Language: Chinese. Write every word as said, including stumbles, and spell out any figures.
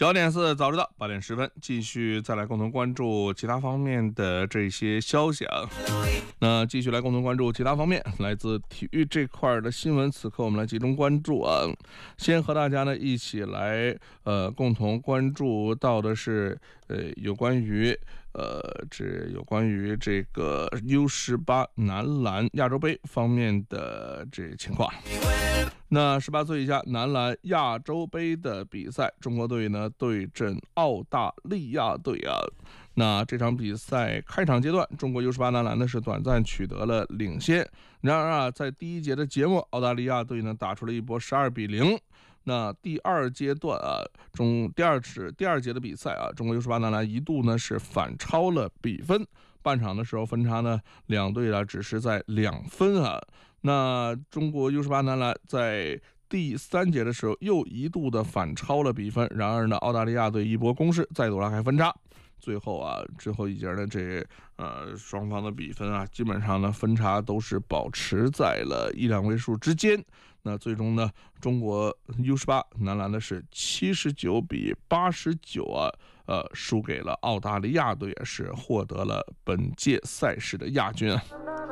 九点四早知道，八点十分继续再来共同关注其他方面的这些消息啊。那继续来共同关注其他方面来自体育这块的新闻，此刻我们来集中关注啊。先和大家呢一起来呃共同关注到的是呃有关于呃这有关于这个 U 十八 男篮亚洲杯方面的这情况。那十八岁以下男篮亚洲杯的比赛，中国队呢对阵澳大利亚队啊。那这场比赛开场阶段，中国 U 十八 男篮呢是短暂取得了领先。然而啊，在第一节的节目，澳大利亚队呢打出了一波十二比零。那第二阶段啊，中第二是第二节的比赛啊，中国 U 十八 男篮一度呢是反超了比分。半场的时候分差呢，两队啊只是在两分啊。那中国 U 十八 男篮在第三节的时候又一度的反超了比分，然而呢，澳大利亚队一波攻势再度拉开分差。最后啊，最后一节的这呃双方的比分啊，基本上呢分差都是保持在了一两位数之间。那最终呢，中国 U 十八 男篮的是七十九比八十九啊，呃，输给了澳大利亚队，是获得了本届赛事的亚军啊。